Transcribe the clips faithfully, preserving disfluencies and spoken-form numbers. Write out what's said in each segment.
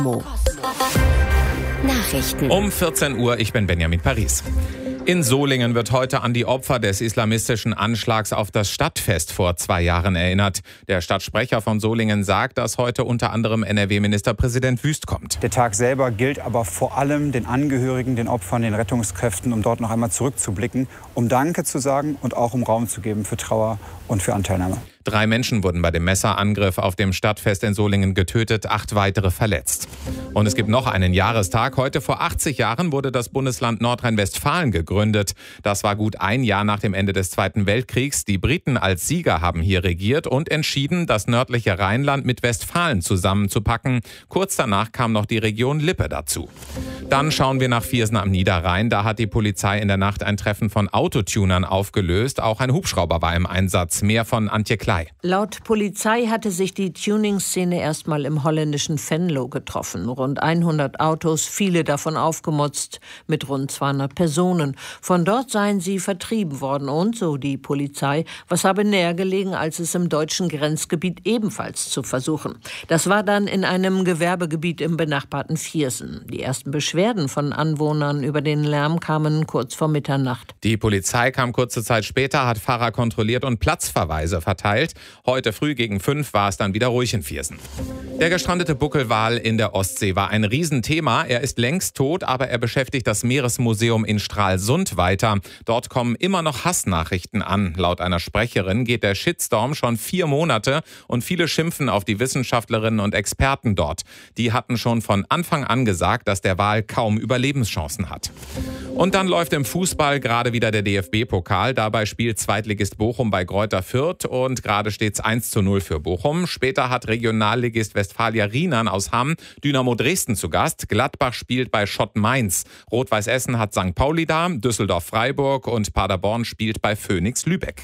Nachrichten. Um vierzehn Uhr, ich bin Benjamin Paris. In Solingen wird heute an die Opfer des islamistischen Anschlags auf das Stadtfest vor zwei Jahren erinnert. Der Stadtsprecher von Solingen sagt, dass heute unter anderem N R W-Ministerpräsident Wüst kommt. Der Tag selber gilt aber vor allem den Angehörigen, den Opfern, den Rettungskräften, um dort noch einmal zurückzublicken, um Danke zu sagen und auch um Raum zu geben für Trauer und für Anteilnahme. Drei Menschen wurden bei dem Messerangriff auf dem Stadtfest in Solingen getötet, acht weitere verletzt. Und es gibt noch einen Jahrestag. Heute vor achtzig Jahren wurde das Bundesland Nordrhein-Westfalen gegründet. Das war gut ein Jahr nach dem Ende des Zweiten Weltkriegs. Die Briten als Sieger haben hier regiert und entschieden, das nördliche Rheinland mit Westfalen zusammenzupacken. Kurz danach kam noch die Region Lippe dazu. Dann schauen wir nach Viersen am Niederrhein. Da hat die Polizei in der Nacht ein Treffen von Autotunern aufgelöst. Auch ein Hubschrauber war im Einsatz. Mehr von Antje Klei. Laut Polizei hatte sich die Tuning-Szene erstmal im holländischen Venlo getroffen. Rund hundert Autos, viele davon aufgemotzt, mit rund zweihundert Personen. Von dort seien sie vertrieben worden und, so die Polizei, was habe näher gelegen, als es im deutschen Grenzgebiet ebenfalls zu versuchen. Das war dann in einem Gewerbegebiet im benachbarten Viersen. Die ersten Beschwerden von Anwohnern über den Lärm kamen kurz vor Mitternacht. Die Polizei kam kurze Zeit später, hat Fahrer kontrolliert und Platzverweise verteilt. Heute früh gegen fünf war es dann wieder ruhig in Viersen. Der gestrandete Buckelwal in der Ostsee war ein Riesenthema. Er ist längst tot, aber er beschäftigt das Meeresmuseum in Stralsund weiter. Dort kommen immer noch Hassnachrichten an. Laut einer Sprecherin geht der Shitstorm schon vier Monate und viele schimpfen auf die Wissenschaftlerinnen und Experten dort. Die hatten schon von Anfang an gesagt, dass der Wal kaum Überlebenschancen hat. Und dann läuft im Fußball gerade wieder der D F B-Pokal. Dabei spielt Zweitligist Bochum bei Greuther Fürth und gerade steht es eins zu null für Bochum. Später hat Regionalligist Westfalia Rienan aus Hamm Dynamo Dresden zu Gast. Gladbach spielt bei Schott Mainz. Rot-Weiß Essen hat Sankt Pauli da, Düsseldorf Freiburg und Paderborn spielt bei Phoenix Lübeck.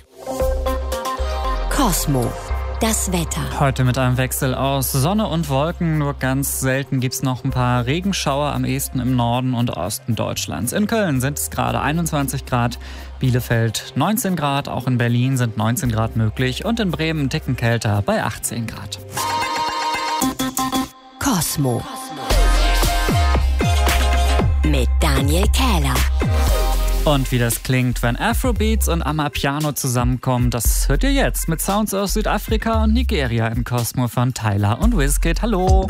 Cosmo. Das Wetter. Heute mit einem Wechsel aus Sonne und Wolken. Nur ganz selten gibt es noch ein paar Regenschauer, am ehesten im Norden und Osten Deutschlands. In Köln sind es gerade einundzwanzig Grad, Bielefeld neunzehn Grad, auch in Berlin sind neunzehn Grad möglich und in Bremen einen Ticken kälter bei achtzehn Grad. Cosmo. Mit Daniel Kähler. Und wie das klingt, wenn Afrobeats und Amapiano zusammenkommen, das hört ihr jetzt mit Sounds aus Südafrika und Nigeria im Cosmo von Tyler und Wizkid. Hallo!